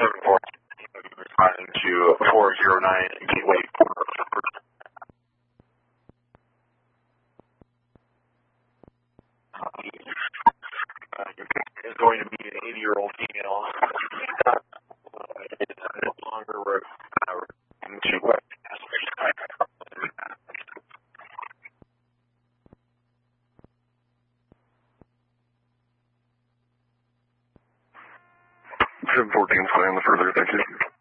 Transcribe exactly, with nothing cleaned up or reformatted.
seven four, responding to four zero nine Gateway four. Uh, your patient is going to be an eighty-year-old female. Uh, it's no longer requiring to seven fourteen, fine, the further, thank you.